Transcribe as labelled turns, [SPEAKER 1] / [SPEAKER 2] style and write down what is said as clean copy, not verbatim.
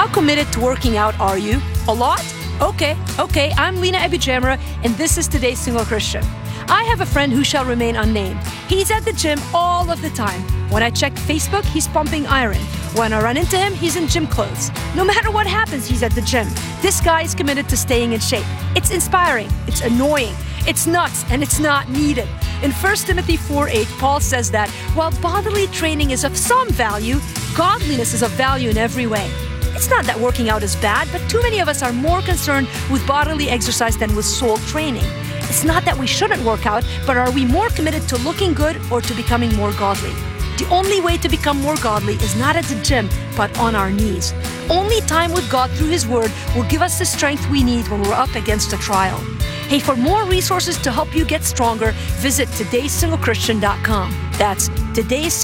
[SPEAKER 1] How committed to working out are you? A lot? Okay, I'm Lena Abijamra, and this is Today's Single Christian. I have a friend who shall remain unnamed. He's at the gym all of the time. When I check Facebook, he's pumping iron. When I run into him, he's in gym clothes. No matter what happens, he's at the gym. This guy is committed to staying in shape. It's inspiring, it's annoying, it's nuts, and it's not needed. In 1 Timothy 4:8, Paul says that while bodily training is of some value, godliness is of value in every way. It's not that working out is bad, but too many of us are more concerned with bodily exercise than with soul training. It's not that we shouldn't work out, but are we more committed to looking good or to becoming more godly? The only way to become more godly is not at the gym, but on our knees. Only time with God through His Word will give us the strength we need when we're up against a trial. Hey, for more resources to help you get stronger, visit todaysinglechristian.com. That's today's